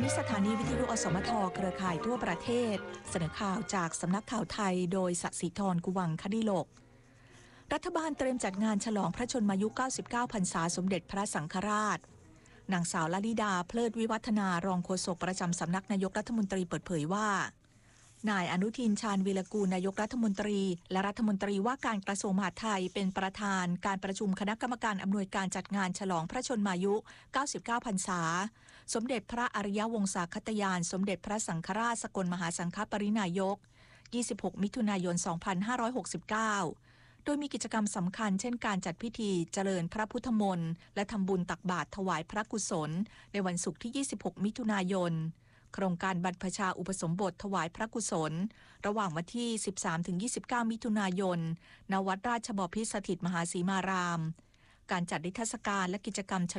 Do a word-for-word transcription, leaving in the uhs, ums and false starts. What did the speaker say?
นี้สถานีวิทยุอสมทเครือข่ายทั่วประเทศเสนอข่าวจากสำนักข่าวไทยโดยสศิธรกุวังคดิโลกรัฐบาลเตรียมจัดงานฉลองพระชนมายุเก้าสิบเก้าพรรษาสมเด็จพระสังฆราชนางสาวลลิดาเพลิดวิวัฒนารองโฆษกประจำสำนักนายกรัฐมนตรีเปิดเผยว่านายอนุทินชาญวีรกูลนายกรัฐมนตรีและรัฐมนตรีว่าการกระทรวงมหาดไทยเป็นประธานการประชุมคณะกรรมการอำนวยการจัดงานฉลองพระชนมายุเก้าสิบเก้าพรรษาสมเด็จพระอริยวงศาคตยานสมเด็จพระสังฆราชสกลมหาสังฆปรินายกยี่สิบหกมิถุนายนสองพันห้าร้อยหกสิบเก้าโดยมีกิจกรรมสำคัญเช่นการจัดพิธีเจริญพระพุทธมนต์และทำบุญตักบาตรถวายพระกุศลในวันศุกร์ที่ยี่สิบหกมิถุนายนโครงการบรรพชาอุปสมบทถวายพระกุศลระหว่างวันที่ สิบสามถึงยี่สิบเก้า มิถุนายนณวัดราชบพิตรสถิตมหาสีมารามการจัดนิทรรศการและกิจกรรม